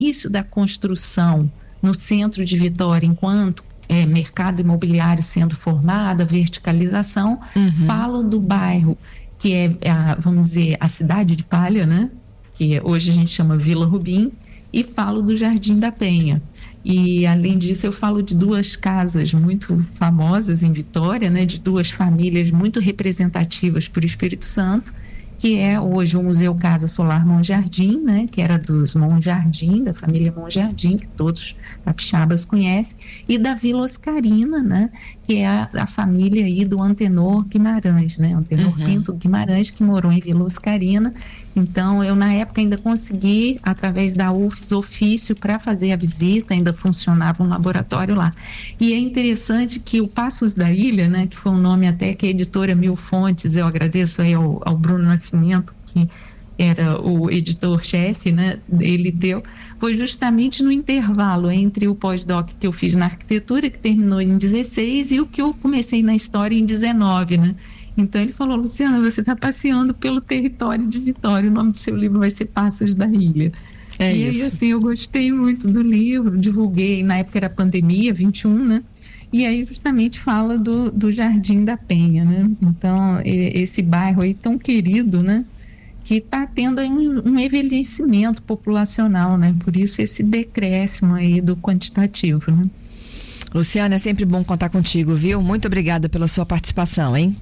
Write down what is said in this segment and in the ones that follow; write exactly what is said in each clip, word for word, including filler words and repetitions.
início da construção no centro de Vitória, enquanto é, mercado imobiliário sendo formado, a verticalização, uhum. falo do bairro que é, a, vamos dizer, a cidade de Palha, né? Que hoje a gente chama Vila Rubim, e falo do Jardim da Penha. E, além disso, eu falo de duas casas muito famosas em Vitória, né, de duas famílias muito representativas para o Espírito Santo, que é hoje o Museu Casa Solar Monjardim, né, que era dos Monjardim, da família Monjardim, que todos capixabas conhecem, e da Vila Oscarina, né, que é a, a família aí do Antenor Guimarães, né, Antenor uhum. Pinto Guimarães, que morou em Vila Oscarina. Então, eu na época ainda consegui, através da U F S, ofício para fazer a visita, ainda funcionava um laboratório lá. E é interessante que o Passos da Ilha, né, que foi um nome até que a editora Mil Fontes, eu agradeço aí ao, ao Bruno Nascimento, que era o editor-chefe, né, ele deu, foi justamente no intervalo entre o pós-doc que eu fiz na arquitetura, que terminou em dezesseis, e o que eu comecei na história em dezenove, né. Então ele falou: Luciana, você está passeando pelo território de Vitória, o nome do seu livro vai ser Passos da Ilha. É e isso. aí, assim, eu gostei muito do livro, divulguei, na época era pandemia, vinte e um, né? E aí justamente fala do, do Jardim da Penha, né? Então, esse bairro aí tão querido, né? Que está tendo aí um, um envelhecimento populacional, né? Por isso esse decréscimo aí do quantitativo, né? Luciana, é sempre bom contar contigo, viu? Muito obrigada pela sua participação, hein?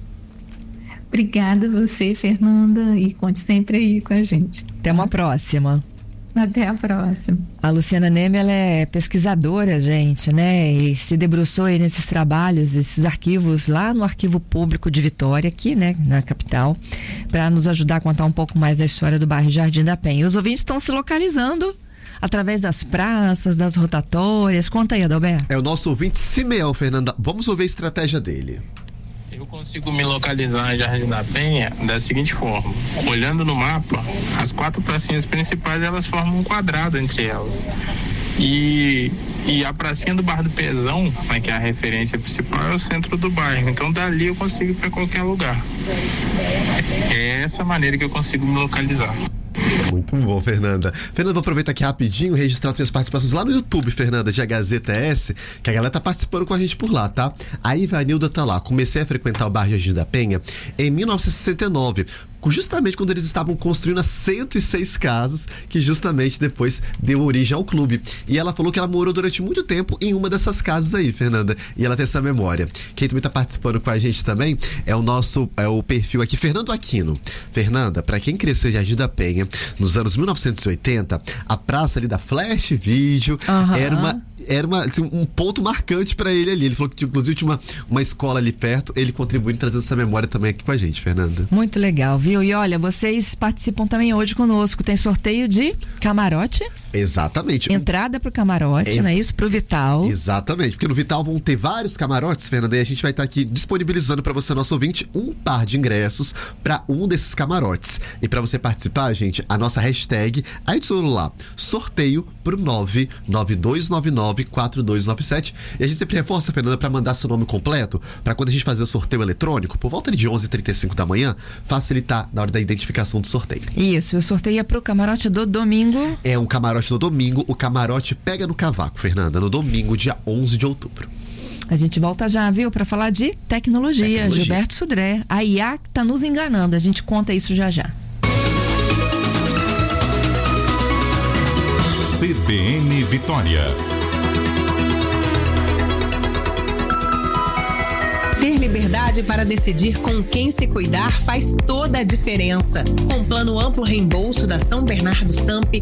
Obrigada a você, Fernanda, e conte sempre aí com a gente. Até uma próxima. Até a próxima. A Luciana Neme, ela é pesquisadora, gente, né? E se debruçou aí nesses trabalhos, esses arquivos lá no Arquivo Público de Vitória, aqui, né, na capital, para nos ajudar a contar um pouco mais da história do bairro Jardim da Penha. E os ouvintes estão se localizando através das praças, das rotatórias. Conta aí, Adalberto. É o nosso ouvinte Simeão, Fernanda. Vamos ouvir a estratégia dele. Eu consigo me localizar em Jardim da Penha da seguinte forma: olhando no mapa, as quatro pracinhas principais, elas formam um quadrado entre elas. E, e a pracinha do Bar do Pezão, né, que é a referência principal, é o centro do bairro. Então dali eu consigo ir para qualquer lugar. É essa maneira que eu consigo me localizar. Muito bom, Fernanda. Fernanda, vou aproveitar aqui rapidinho e registrar suas participações lá no YouTube, Fernanda, de A Gazeta S, que a galera tá participando com a gente por lá, tá? A Ivanilda tá lá. Comecei a frequentar o bairro Jardim da Penha em mil novecentos e sessenta e nove, justamente quando eles estavam construindo as cento e seis casas, que justamente depois deu origem ao clube. E ela falou que ela morou durante muito tempo em uma dessas casas aí, Fernanda, e ela tem essa memória. Quem também tá participando com a gente também é o nosso, é o perfil aqui, Fernando Aquino. Fernanda, pra quem cresceu em Jardim da Penha, nos anos mil novecentos e oitenta, a praça ali da Flash Video uhum. era uma era uma, assim, um ponto marcante para ele ali. Ele falou que inclusive tinha uma, uma escola ali perto, ele contribuindo trazendo essa memória também aqui com a gente, Fernanda. Muito legal, viu? E olha, vocês participam também hoje conosco, tem sorteio de camarote. Exatamente. Entrada pro camarote, é... não é isso? Pro Vital. Exatamente, porque no Vital vão ter vários camarotes, Fernanda, e a gente vai estar aqui disponibilizando para você, nosso ouvinte, um par de ingressos para um desses camarotes. E para você participar, gente, a nossa hashtag, adiciona lá, sorteio pro nove nove dois nove nove quatro dois nove sete. E a gente sempre reforça, Fernanda, para mandar seu nome completo, para quando a gente fazer o sorteio eletrônico, por volta de onze e trinta e cinco da manhã, facilitar na hora da identificação do sorteio. Isso, o sorteio é pro camarote do domingo. É um camarote no domingo, o camarote Pega no Cavaco, Fernanda, no domingo, dia onze de outubro. A gente volta já, viu, para falar de tecnologia. tecnologia. Gilberto Sudré, a I A tá nos enganando, a gente conta isso já já. C B N Vitória. Ter liberdade para decidir com quem se cuidar faz toda a diferença. Com plano amplo reembolso da São Bernardo Samp,